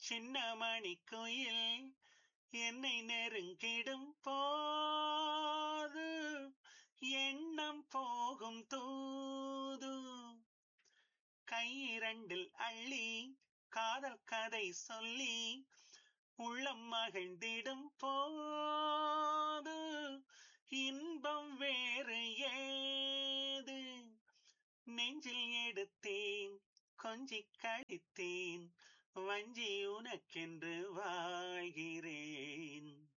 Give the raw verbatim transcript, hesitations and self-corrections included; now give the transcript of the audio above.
சின்னமணி குயில் என்னை நெருங்கிடும் போது எண்ணம் போகும் தூது கையிரண்டில் அள்ளி காதல் கதை சொல்லி உள்ளம் மகிழ்ந்திடும் போது இன்பம் வேறு ஏது நெஞ்சில் எடுத்தேன் கொஞ்சிக் கழித்தேன் வஞ்சி உனக்கென்று வாழ்கிறேன்.